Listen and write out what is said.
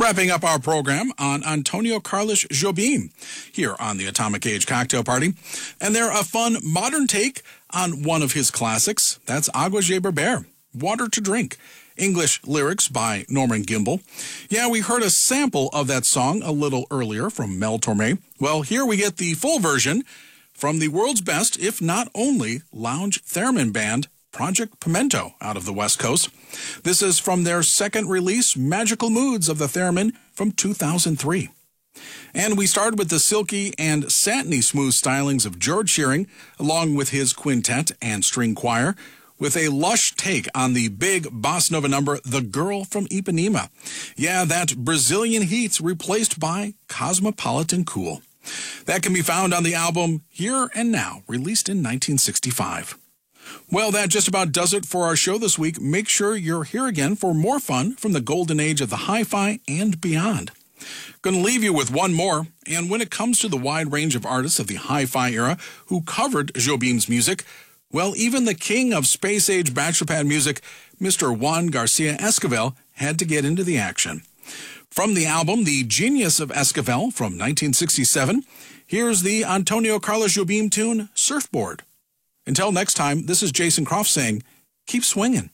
Wrapping up our program on Antonio Carlos Jobim here on the Atomic Age Cocktail Party. And they're a fun modern take on one of his classics. That's Agua de Beber, Water to Drink. English lyrics by Norman Gimbel. Yeah, we heard a sample of that song a little earlier from Mel Torme. Well, here we get the full version from the world's best, if not only, lounge theremin band, Project Pimento, out of the West Coast. This is from their second release, Magical Moods of the Theremin, from 2003. And we started with the silky and satiny smooth stylings of George Shearing, along with his quintet and string choir, with a lush take on the big bossa nova number, The Girl from Ipanema. Yeah, that Brazilian heat's replaced by Cosmopolitan Cool. That can be found on the album Here and Now, released in 1965. Well, that just about does it for our show this week. Make sure you're here again for more fun from the golden age of the hi-fi and beyond. Going to leave you with one more, and when it comes to the wide range of artists of the hi-fi era who covered Jobim's music, well, even the king of space-age bachelor music, Mr. Juan Garcia Esquivel, had to get into the action. From the album The Genius of Esquivel from 1967, here's the Antonio Carlos Jobim tune, Surfboard. Until next time, this is Jason Croft saying, keep swinging.